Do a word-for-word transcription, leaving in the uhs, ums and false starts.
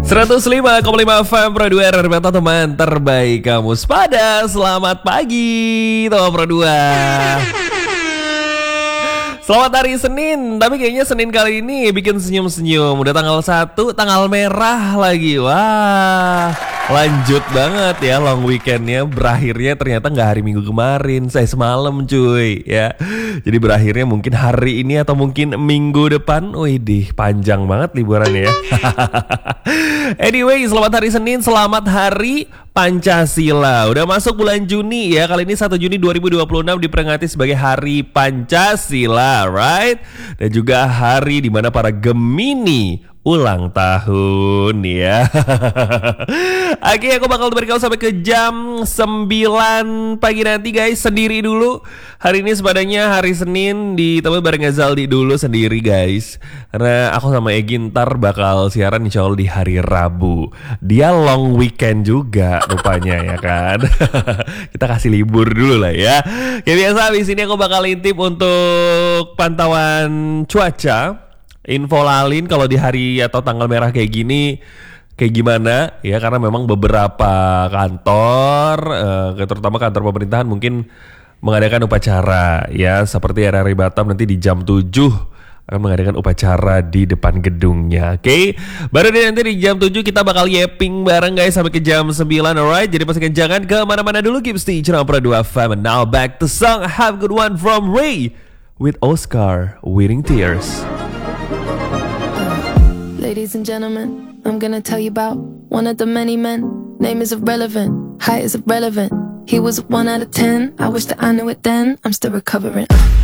seratus lima koma lima F M Pro dua R R Beta, teman terbaik kamu sepada. Selamat pagi teman Pro dua. Selamat hari Senin, tapi kayaknya Senin kali ini bikin senyum-senyum. Udah tanggal satu, tanggal merah lagi. Wah, lanjut banget ya long weekendnya. Berakhirnya ternyata gak hari Minggu kemarin, saya semalam cuy ya. Jadi berakhirnya mungkin hari ini atau mungkin minggu depan. Widih, panjang banget liburannya ya. Anyway, selamat hari Senin, selamat hari Pancasila. Udah masuk bulan Juni ya. Kali ini satu Juni dua ribu dua puluh enam diperingati sebagai Hari Pancasila, right? Dan juga hari di mana para Gemini ulang tahun ya. Oke, aku bakal temenin kamu sampai ke jam sembilan pagi nanti guys. Sendiri dulu. Hari ini sepadanya hari Senin ditemani bareng Zaldi dulu sendiri guys. Karena aku sama Egy ntar bakal siaran insya Allah di hari Rabu. Dia long weekend juga rupanya ya kan. Kita kasih libur dulu lah ya. Kayak biasa habis ini aku bakal intip untuk pantauan cuaca. Info lalin kalau di hari atau tanggal merah kayak gini kayak gimana ya, karena memang beberapa kantor eh, terutama kantor pemerintahan mungkin mengadakan upacara ya, seperti R R I Batam nanti di jam tujuh akan mengadakan upacara di depan gedungnya. Oke, okay? Baru deh nanti di jam tujuh kita bakal yapping bareng guys sampai ke jam sembilan, alright? Jadi pastikan jangan kemana-mana dulu, keep stay tune on Pro dua F M. And now back to song Have a Good One from Ray with Oscar, Wearing Tears. Ladies and gentlemen, I'm gonna tell you about one of the many men. Name is irrelevant, height is irrelevant. He was a one out of ten, I wish that I knew it then. I'm still recovering.